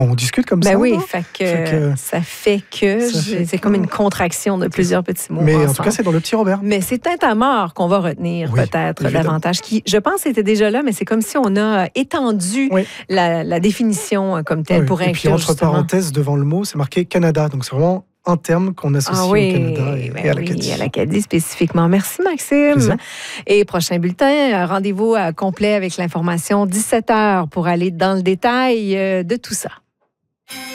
On discute comme ça. Ben oui, non? ça fait que c'est comme une contraction de plusieurs petits mots. Mais ensemble. en tout cas, c'est dans le petit Robert. Mais c'est Tintamarre qu'on va retenir peut-être évidemment. davantage, qui, je pense, était déjà là, mais c'est comme si on a étendu la définition comme telle pour inclure. Et puis, entre parenthèses, devant le mot, c'est marqué Canada. Donc, c'est vraiment un terme qu'on associe au Canada et à l'Acadie. Oui, à l'Acadie spécifiquement. Merci, Maxime. Plaisir. Et prochain bulletin, rendez-vous complet avec l'information 17h pour aller dans le détail de tout ça.